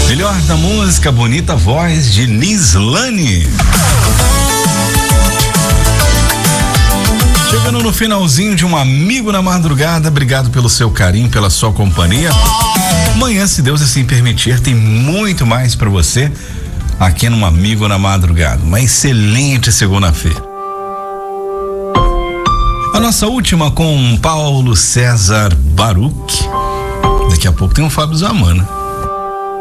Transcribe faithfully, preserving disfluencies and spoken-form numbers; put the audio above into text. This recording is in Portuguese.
Melhor da música, bonita voz de Lislane. Chegando no finalzinho de um Amigo na Madrugada, obrigado pelo seu carinho, pela sua companhia. Amanhã, se Deus assim permitir, tem muito mais para você aqui no Amigo na Madrugada. Uma excelente segunda-feira. A nossa última com Paulo César Baruch. Daqui a pouco tem o Fábio Zamana.